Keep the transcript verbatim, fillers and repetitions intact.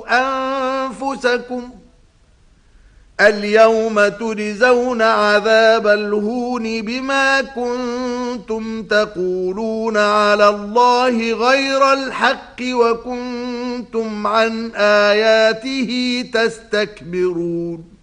أنفسكم اليوم تجزون عذاب الهون بما كنتم تقولون على الله غير الحق وكنتم عن آياته تستكبرون